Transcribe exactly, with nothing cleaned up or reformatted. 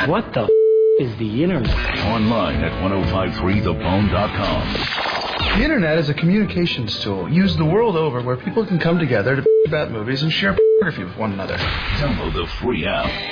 What the f*** is the Internet? Online at ten fifty-three the bone dot com. The Internet is a communications tool used the world over where people can come together to about movies and share photography with one another. Download the free app.